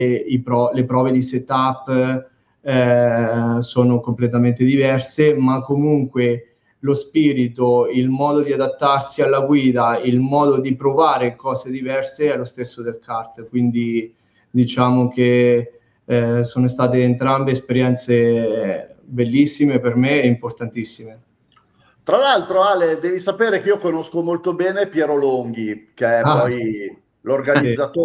le prove di setup sono completamente diverse, ma comunque lo spirito, il modo di adattarsi alla guida, il modo di provare cose diverse è lo stesso del kart, quindi diciamo che sono state entrambe esperienze bellissime per me e importantissime. Tra l'altro, Ale, devi sapere che io conosco molto bene Piero Longhi, che è poi Sì. l'organizzatore